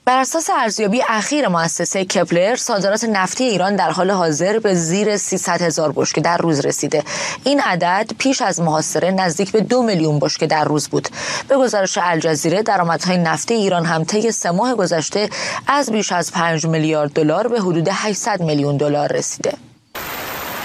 بر اساس ارزیابی اخیر مؤسسه کپلر، صادرات نفتی ایران در حال حاضر به زیر 300,000 بشکه در روز رسیده. این عدد پیش از محاصره نزدیک به 2 میلیون بشکه در روز بود. به گزارش الجزیره، درآمدهای نفتی ایران هم طی 3 ماه گذشته از بیش از 5 میلیارد دلار به حدود 800 میلیون دلار رسیده.